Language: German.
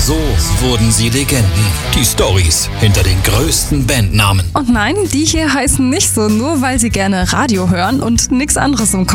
So wurden sie Legenden. Die Storys hinter den größten Bandnamen. Und nein, die hier heißen nicht so, nur weil sie gerne Radio hören und nichts anderes im Kopf